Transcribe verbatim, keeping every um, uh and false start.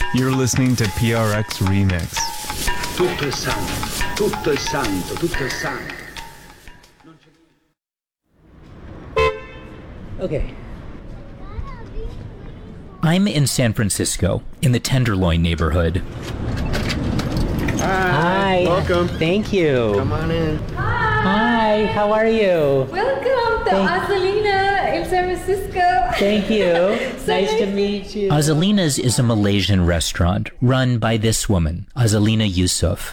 You're listening to P R X Remix. Tutto è santo, tutto è santo, tutto è santo. Okay. I'm in San Francisco, in the Tenderloin neighborhood. Hi. Hi. Welcome. Thank you. Come on in. Hi, how are you? Welcome to Thank- Azalina in San Francisco. Thank you. So Nice to nice. meet you. Azalina's is a Malaysian restaurant run by this woman, Azalina Yusuf.